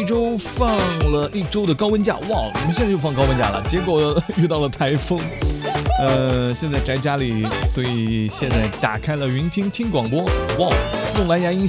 州放了1周的高温假，哇，我们现在就放高温假了，结果遇到了台风。现在宅家里，所以现在打开了云听广播，哇，用蓝牙音